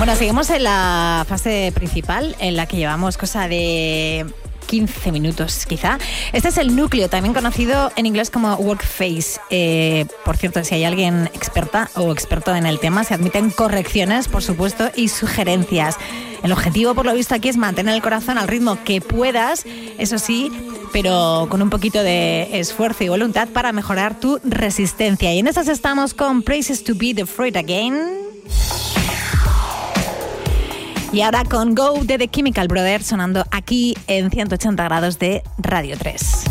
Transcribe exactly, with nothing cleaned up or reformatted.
Bueno, seguimos en la fase principal, en la que llevamos cosa de quince minutos quizá. Este es el núcleo, también conocido en inglés como work phase. Eh, por cierto, si hay alguien experta o experto en el tema, se admiten correcciones, por supuesto, y sugerencias. El objetivo, por lo visto, aquí es mantener el corazón al ritmo que puedas, eso sí, pero con un poquito de esfuerzo y voluntad para mejorar tu resistencia. Y en estas estamos con Places to Be the Fruit Again. Y ahora con Go de The Chemical Brothers sonando aquí en ciento ochenta grados de Radio tres.